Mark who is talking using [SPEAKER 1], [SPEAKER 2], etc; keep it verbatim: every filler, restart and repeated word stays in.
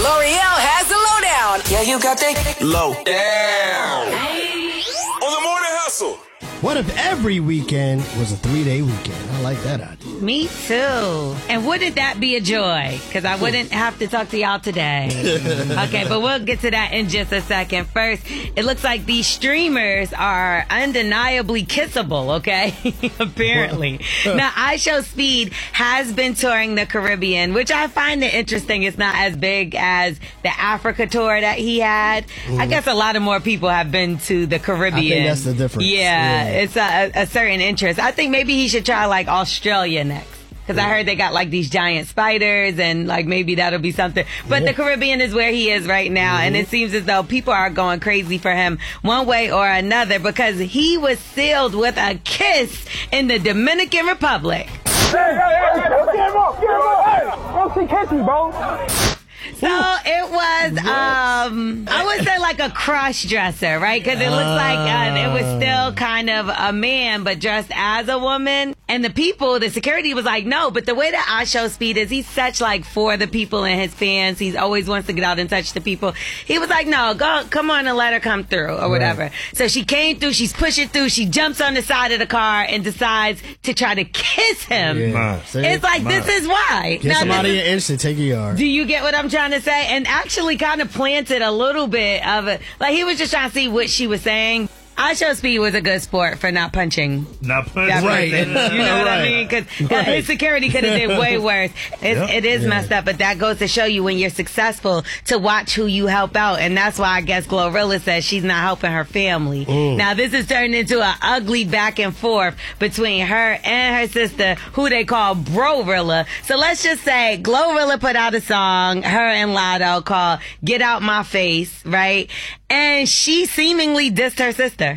[SPEAKER 1] L'Oreal has the lowdown. Yeah, you got that low down.
[SPEAKER 2] On the morning hustle.
[SPEAKER 3] What if every weekend was a three-day weekend? I like that idea.
[SPEAKER 4] Me too. And wouldn't that be a joy? Because I wouldn't have to talk to y'all today. Okay, but we'll get to that in just a second. First, it looks like these streamers are undeniably kissable, okay? Apparently. Now, IShowSpeed has been touring the Caribbean, which I find it interesting. It's not as big as the Africa tour that he had. Mm. I guess a lot of more people have been to the Caribbean.
[SPEAKER 3] I think that's the difference.
[SPEAKER 4] Yeah.
[SPEAKER 3] yeah.
[SPEAKER 4] It's a, a certain interest. I think maybe he should try like Australia next. Because yeah. I heard they got like these giant spiders and like maybe that'll be something. But yeah. the Caribbean is where he is right now. Mm-hmm. And it seems as though people are going crazy for him one way or another because he was sealed with a kiss in the Dominican Republic.
[SPEAKER 5] Hey, hey, hey, hey, get him off, get him off. Hey, don't see kissing, bro.
[SPEAKER 4] So it was, um, I would say like a cross dresser, right? Because it looks like uh, it was still kind of a man, but dressed as a woman. And the people, the security was like, no. But the way that IShowSpeed is, he's such like for the people and his fans. He always wants to get out and touch the people. He was like, no, go, come on and let her come through or whatever. Right. So she came through, she's pushing through, she jumps on the side of the car and decides to try to kiss him.
[SPEAKER 3] Yeah.
[SPEAKER 4] It's like, this is why.
[SPEAKER 3] Get
[SPEAKER 4] now,
[SPEAKER 3] somebody an inch to take a yard.
[SPEAKER 4] Do you get what I'm trying to say? And actually kind of planted a little bit of it. Like he was just trying to see what she was saying. IShowSpeed was a good sport for not punching.
[SPEAKER 6] Not punching.
[SPEAKER 4] Right. You know what
[SPEAKER 3] right.
[SPEAKER 4] I mean? Because
[SPEAKER 3] right.
[SPEAKER 4] his security could have did way worse. It's,
[SPEAKER 6] Yep.
[SPEAKER 4] It is
[SPEAKER 3] yeah.
[SPEAKER 4] messed up, but that goes to show you when you're successful to watch who you help out. And that's why I guess Glorilla says she's not helping her family. Mm. Now, this has turned into an ugly back and forth between her and her sister, who they call Brorilla. So let's just say Glorilla put out a song, her and Lotto, called Get Out My Face, right? And she seemingly dissed her sister.